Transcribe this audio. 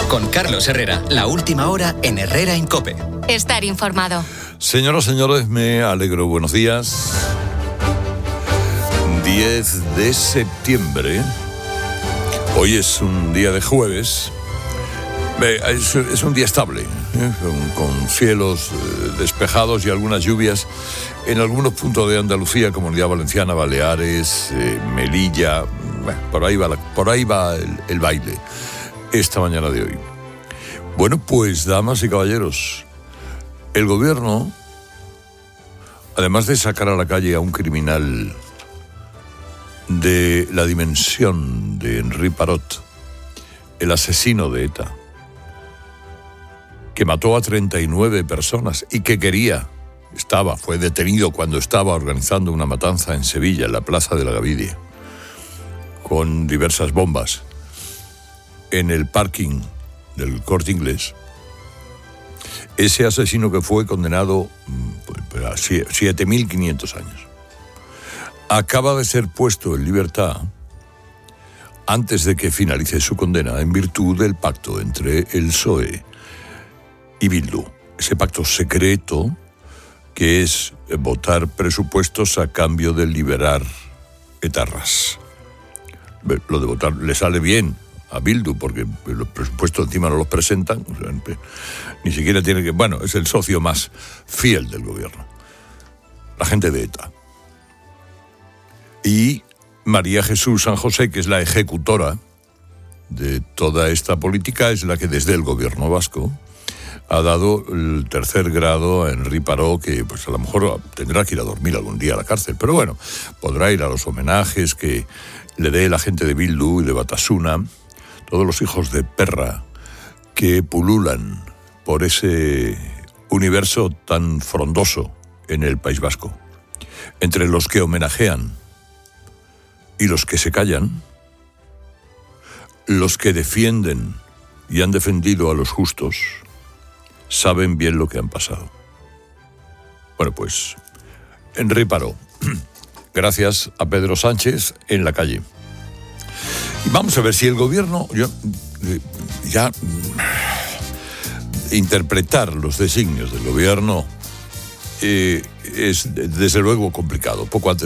Con Carlos Herrera, la última hora en Herrera en COPE. Estar informado. Señoras, señores, me alegro. Buenos días. 10 de septiembre. Hoy es un día de jueves. Es un día estable, con cielos despejados y algunas lluvias en algunos puntos de Andalucía, Comunidad Valenciana, Baleares, Melilla. Por ahí va el baile esta mañana de hoy. Bueno, pues, damas y caballeros, el gobierno, además de sacar a la calle a un criminal de la dimensión de Henri Parot, el asesino de ETA, que mató a 39 personas y que fue detenido cuando estaba organizando una matanza en Sevilla, en la Plaza de la Gavidia, con diversas bombas en el parking del Corte Inglés. Ese asesino que fue condenado a 7.500 años acaba de ser puesto en libertad antes de que finalice su condena en virtud del pacto entre el PSOE y Bildu. Ese pacto secreto que es votar presupuestos a cambio de liberar etarras. Lo de votar le sale bien a Bildu porque los presupuestos encima no los presentan, o sea, ni siquiera tiene que... Bueno, es el socio más fiel del gobierno, la gente de ETA. Y María Jesús San José, que es la ejecutora de toda esta política, es la que desde el gobierno vasco ha dado el tercer grado a Henri Parot, que pues a lo mejor tendrá que ir a dormir algún día a la cárcel, pero bueno, podrá ir a los homenajes que le dé la gente de Bildu y de Batasuna, todos los hijos de perra que pululan por ese universo tan frondoso en el País Vasco, entre los que homenajean y los que se callan, los que defienden y han defendido a los justos, saben bien lo que han pasado. Bueno, pues, Henri Parot, gracias a Pedro Sánchez en la calle. Y vamos a ver si el gobierno, interpretar los designios del gobierno es desde luego complicado. Poco antes